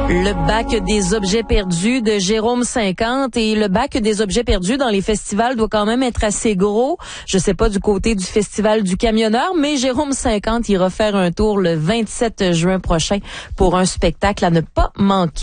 Le bac des objets perdus de Jérôme 50 et le bac des objets perdus dans les festivals doit quand même être assez gros. Je sais pas du côté du festival du camionneur, mais Jérôme 50 ira faire un tour le 27 juin prochain pour un spectacle à ne pas manquer.